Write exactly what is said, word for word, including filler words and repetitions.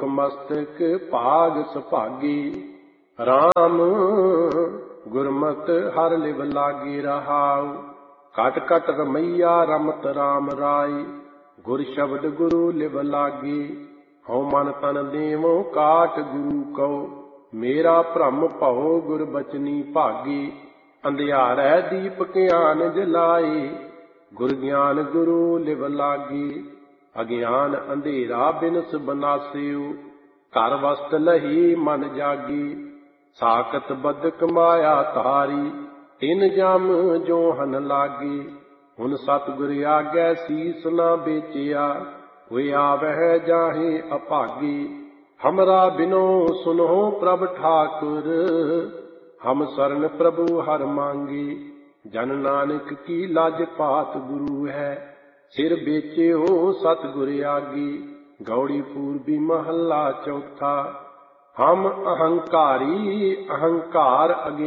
मुख मस्तक भाग सुभागी। राम गुरमत हर लिव लागी रहाऊ। कट कट रमैया रमत राम राय। गुर शब्द गुरु लिव लागी। हौ मन तन देवो काट गुरु कहो। मेरा भ्रम भओ गुर बचनी भागी। अंधियारै दीप ज्ञान जलाए। गुर ज्ञान गुरु लिव लागी। अज्ञान अंधेरा बिनस बनासियो। घर वस्त लही मन जागी। साकत बदक माया तारी। तिन जम जो हन लागी। हुन सतगुर आग्ञा सीस न बेचिया। हुए आवह जाहे अभागी। हमरा बिनो सुनो प्रभ ठाकुर। हम शरण प्रभु हर मांगी। जन नानक की लाज पात गुरु है। सिर बेचे हो सतगुर आगी। गौड़ी पूर्वी महला चौथा। हम अहंकारी अहंकार अज्ञान